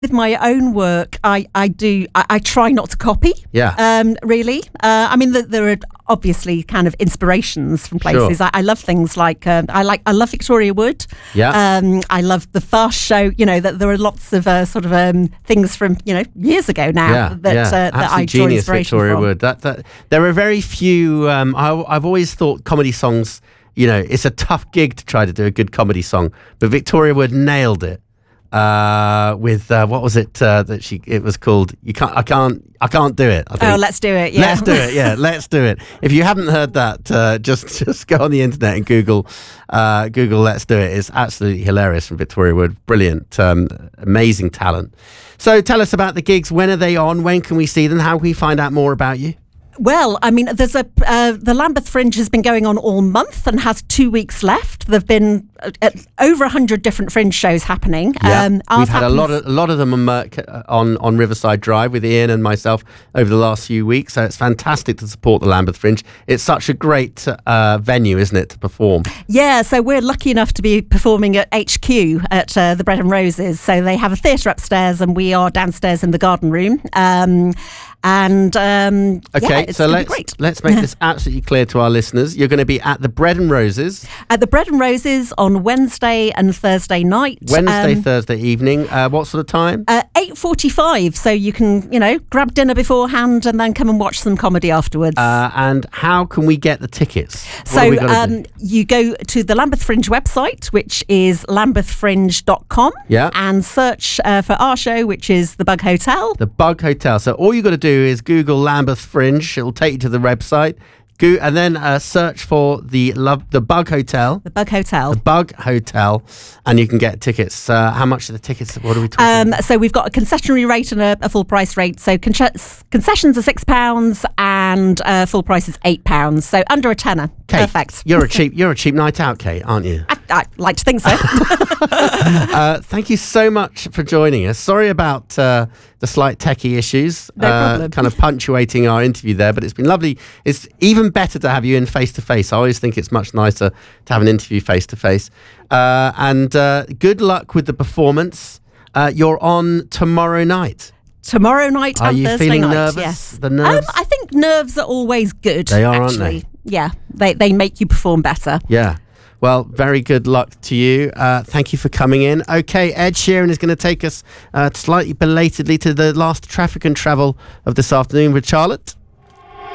With my own work, I try not to copy. Yeah. Really. I mean, there are obviously kind of inspirations from places. Sure. I love things like I love Victoria Wood. Yeah. I love the Fast Show. You know that there are lots of things from years ago now that I draw genius, inspiration Victoria from. Wood. That there are very few. I've always thought comedy songs. It's a tough gig to try to do a good comedy song, but Victoria Wood nailed it. With what was it that it was called? I can't do it. I think. Oh, let's do it. Yeah, let's do it. Yeah, let's do it. If you haven't heard that, just go on the internet and Google "Let's Do It." It's absolutely hilarious from Victoria Wood. Brilliant, amazing talent. So tell us about the gigs. When are they on? When can we see them? How can we find out more about you? Well, I mean, there's the Lambeth Fringe has been going on all month and has 2 weeks left. There've been over 100 different Fringe shows happening. Yeah. We've had a lot of them on Riverside Drive with Ian and myself over the last few weeks. So it's fantastic to support the Lambeth Fringe. It's such a great venue, isn't it, to perform? Yeah. So we're lucky enough to be performing at HQ at the Bread and Roses. So they have a theatre upstairs and we are downstairs in the garden room. Okay, so let's make this absolutely clear to our listeners. You're going to be at the Bread and Roses. At the Bread and Roses on Wednesday and Thursday night. Thursday evening. What sort of time? 8:45. So you can, grab dinner beforehand and then come and watch some comedy afterwards. And how can we get the tickets? So you go to the Lambeth Fringe website, which is lambethfringe.com. Yeah. And search for our show, which is The Bug Hotel. The Bug Hotel. So all you got to do is Google Lambeth Fringe. It'll take you to the website. And then search for the Bug Hotel. The Bug Hotel. The Bug Hotel, and you can get tickets. How much are the tickets? What are we talking about? So we've got a concessionary rate and a full price rate. So concessions are £6 and full price is £8. So under a tenner. Kate, perfect. You're a cheap night out, Kate, aren't you? I like to think so. Thank you so much for joining us. Sorry about the slight techie issues, no problem. kind of punctuating our interview there, but it's been lovely. It's even better to have you in face to face. I always think it's much nicer to have an interview face to face. And good luck with the performance. You're on tomorrow night. Tomorrow night and Thursday night. Are you feeling nervous? Yes. The nerves? I think nerves are always good. They are, actually. aren't they? Yeah, they make you perform better. Yeah. Well, very good luck to you. Thank you for coming in. Okay, Ed Sheeran is going to take us slightly belatedly to the last traffic and travel of this afternoon with Charlotte.